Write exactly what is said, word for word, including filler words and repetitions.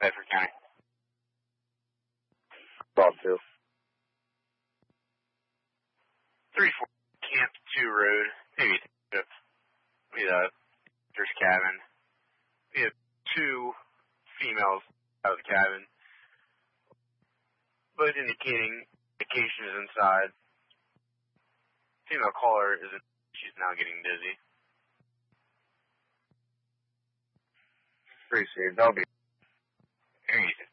Bedford County. Bob two. three four Camp two Road, maybe we had a there's cabin. We have two females out of the cabin, but indicating indication is inside. Female caller is, she's now getting dizzy. Appreciate it. That'll be. Anything.